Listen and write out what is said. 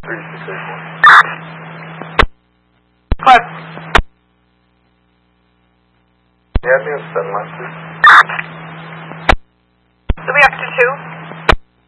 What? Yeah, I think it's 7 left. So we have to 2?